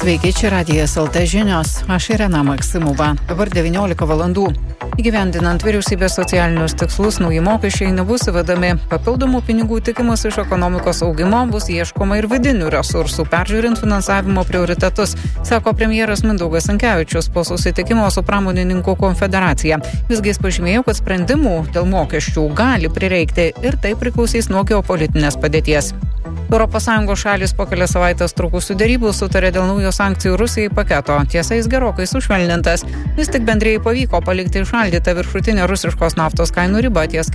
Sveiki, čia Radijas LT žinios. Aš Irena Maksimova. Dabar 19 valandų. Įgyvendinant vyriausybės socialinius tikslus, nauji mokesčiai nebus įvedami. Papildomų pinigų tikimas iš ekonomikos augimo, bus ieškoma ir vidinių resursų, peržiūrint finansavimo prioritetus, sako premjeras Mindaugas Sinkevičius po susitikimo su pramonininkų konfederacija. Visgi jis pažymėjo, kad sprendimų dėl mokesčių gali prireikti ir tai priklausys nuo geopolitinės padėties. ES šalys po kelias savaitės trukusių derybų sutarė dėl naujo sankcijų Rusijai paketo. Tiesa, jis gerokai sušvelnintas. Vis tik bendrijai pavyko palikti įšaldytą viršutinę rusiškos naftos kainų ribą ties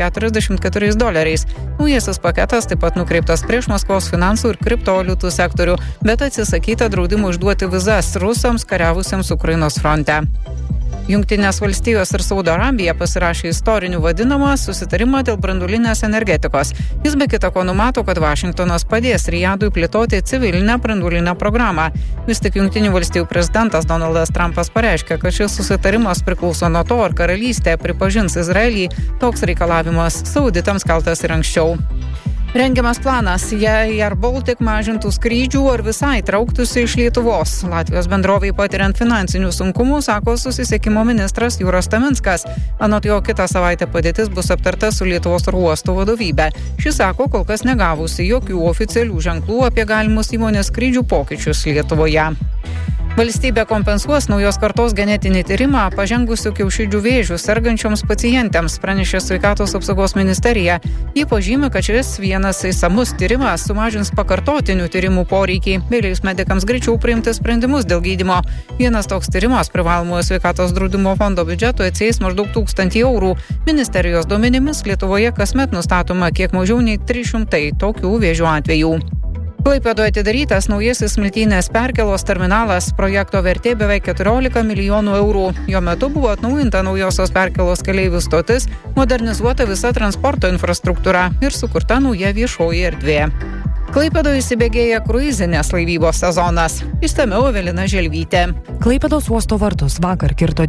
$44. Naujasis paketas taip pat nukreiptas prieš Maskvos finansų ir kriptovaliutų sektorių, bet atsisakyta draudimų išduoti vizas rusams kariavusiems Ukrainos fronte. Jungtinės valstijos ir Saudo Arabija pasirašė istorinį vadinamą susitarimą dėl branduolinės energetikos. Jis be kita ko numato, kad Vašingtonas padės Rijadui plėtoti civilinę branduolinę programą. Vis tik Jungtinių valstijų prezidentas Donaldas Trumpas pareiškė, kad šis susitarimas priklauso nuo to, ar karalystė pripažins Izraelį. Toks reikalavimas sauditams keltas ir anksčiau. Rengiamas planas, jei Air Baltic mažintų skrydžių ar visai trauktųsi iš Lietuvos. Latvijos bendrovei patiriant finansinių sunkumų, sako susisiekimo ministras Jūras Taminskas. Anot jo, kitą savaitę padėtis bus aptarta su Lietuvos oro uosto vadovybe. Šis sako, kol kas negavusi jokių oficialių ženklų apie galimus įmonės skrydžių pokyčius Lietuvoje. Valstybė kompensuos naujos kartos genetinį tyrimą pažengusių kiaušidžių vėžių sergančioms pacientėms, pranešė Sveikatos apsaugos ministerija. Ji pažymi, kad šis vienas išsamus tyrimas sumažins pakartotinių tyrimų poreikį, bei leis medikams greičiau priimti sprendimus dėl gydymo. Vienas toks tyrimas privalomojo sveikatos draudimo fondo biudžeto atsieis maždaug 1000 eurų. Ministerijos duomenimis Lietuvoje kasmet nustatoma kiek mažiau nei 300 tokių vėžių atvejų. Klaipėdoje atidarytas naujasis smiltynės perkėlos terminalas, projekto vertė beveik 14 milijonų eurų. Jo metu buvo atnaujinta naujosios perkėlos keleivių stotis, modernizuota visa transporto infrastruktūra ir sukurta nauja viešoji erdvė. Klaipėdoje įsibėgėja kruizinės laivybos sezonas. Išsamiau Evelina Želvytė. Klaipėdos uosto vartus vakar kirto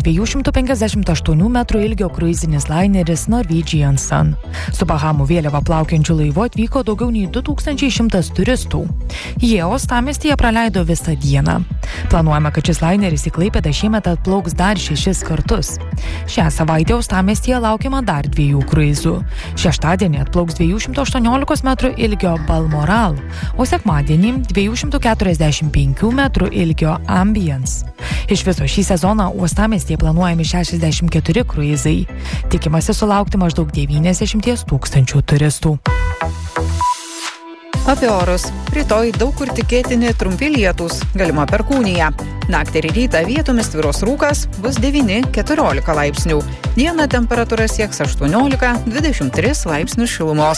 258 metrų ilgio kruizinis laineris Norwegian Sun. Su Bahamų vėliava plaukiančiu laivu atvyko daugiau nei 2100 turistų. Jie uostamiestyje praleido visą dieną. Planuojama, kad šis laineris į Klaipėdą šiemet atplauks dar 6 kartus. Šią savaitę uostamiestyje laukiama dar 2 kruizų. Šeštadienį atplauks 218 metrų ilgio Balmoral, o sekmadienį 245 metrų ilgio Ambience. Iš viso šį sezoną uostamiestyje planuojami 64 kruizai. Tikimasi sulaukti maždaug 90 000 turistų. Apie orus. Rytoj daug kur tikėtini trumpi lietūs, galima perkūnija. Naktį ir rytą vietomis tvyros rūkas, bus 9-14 laipsnių. Dieną temperatūra sieks 18-23 laipsnių šilumos.